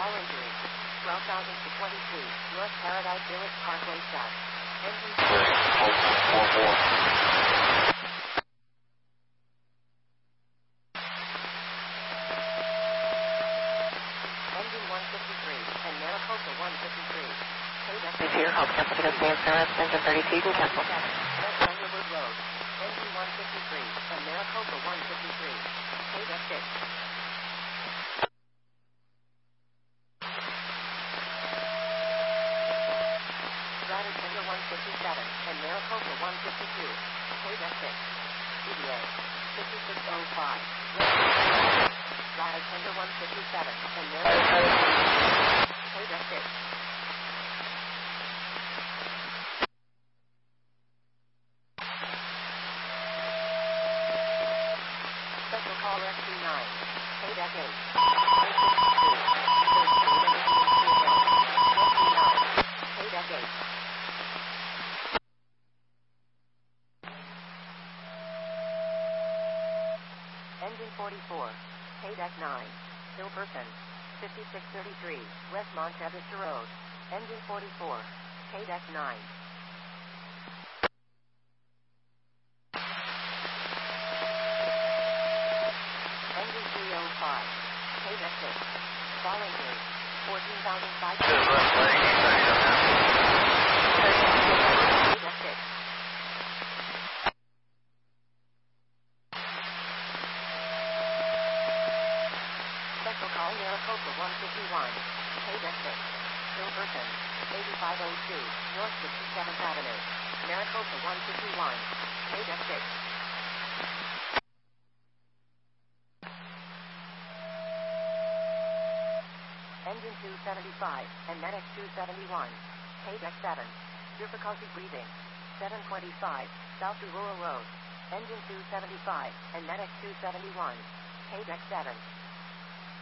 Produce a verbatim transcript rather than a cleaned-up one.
Fall injury. twelve thousand twenty-two, North Paradise Village Parkway South. Engine four four. Engine one fifty-three, and Maricopa one fifty-three. This here, Hope Temple to San Sarah, Engine thirty-two, to Temple. West Underwood Road. Engine one fifty-three, and Maricopa one fifty-three. K six. Router Tender one fifty-seven, and Maricopa one fifty-two. K six. E D A. fifty-six oh five. Router Tender one fifty-seven, and Maricopa K six. Special call S two nine. K eight. one sixty-two. K eight. Engine forty-four, K nine, Hilperson, fifty-six thirty-three, West Montevista Road. Engine forty-four, K nine. Engine three oh five, K six, Fall injury, fourteen thousand five hundred. K six. Special call Maricopa one fifty-one, K six, Hilperson, eighty-five oh two, North sixty-seventh Avenue, Maricopa one fifty-one, K six. Engine two seventy-five, and Medic two seventy-one, K seven, difficulty breathing, seven twenty-five, South Rural Road. Engine two seventy-five, and Medic two seventy-one, K seven.